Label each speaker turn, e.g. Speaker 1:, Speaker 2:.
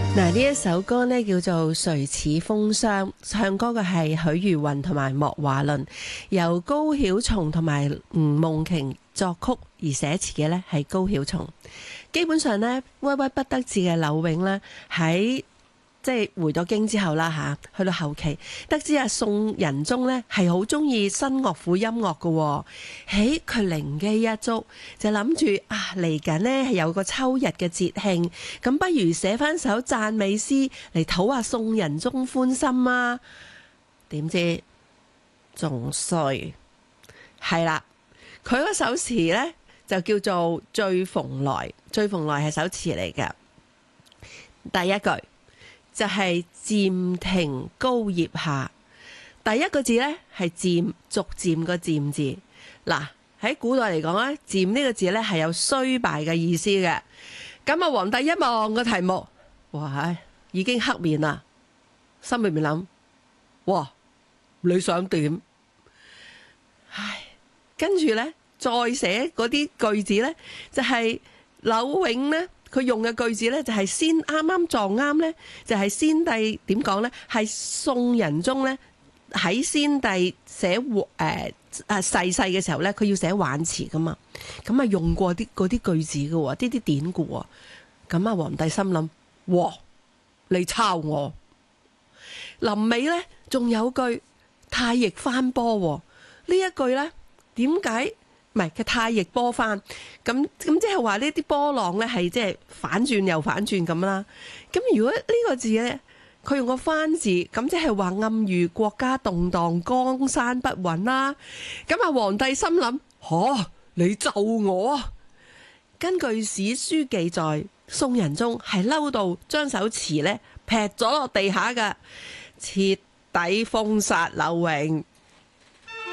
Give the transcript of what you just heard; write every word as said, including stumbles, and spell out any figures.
Speaker 1: 嗱，呢一首歌呢叫做《誰似風霜》，唱歌嘅係許茹芸同埋莫華倫，由高曉松同埋吳夢瓊作曲，而寫詞嘅呢係高曉松。基本上呢，屈屈不得志嘅柳永呢，喺即係回咗京之後啦吓，去到後期得知阿宋仁宗呢係好中意新樂府音樂嘅，喺佢靈機一觸就諗住啊嚟緊呢係有個秋日嘅節慶，咁不如寫翻首讚美詩嚟討下宋仁宗歡心啊！點知仲衰，係啦，佢嗰首詞呢就叫做《醉蓬萊》，《醉蓬萊》係首詞嚟嘅，第一句就係漸庭高葉下，第一個字呢係漸，逐漸個漸字。嗱，喺古代嚟講咧，漸呢個字呢係有衰敗嘅意思嘅。咁啊，皇帝一望個題目，哇，已經黑面啦，心裏面諗，哇，你想點？唉，跟住呢，再寫嗰啲句子呢，就係柳永呢。佢用嘅句子呢，就係先啱啱撞啱呢，就係先帝點講呢？係宋仁宗呢，喺先帝寫誒誒逝世嘅時候呢，佢要寫挽詞噶嘛，咁啊用過啲嗰啲句子嘅喎，啲啲典故喎，咁啊皇帝心諗，哇，你抄我！臨尾呢，仲有句太液翻波喎，呢一句呢，點解？唔係嘅太液波翻，咁咁即係話呢啲波浪咧係即係反轉又反轉咁啦。咁如果呢個字咧，佢用個翻字，咁即係話暗喻國家動盪、江山不穩啦。咁啊，皇帝心諗，吓，你咒我啊！根據史書記載，宋仁宗係嬲到將首詞咧劈咗落地下㗎，徹底封殺柳永。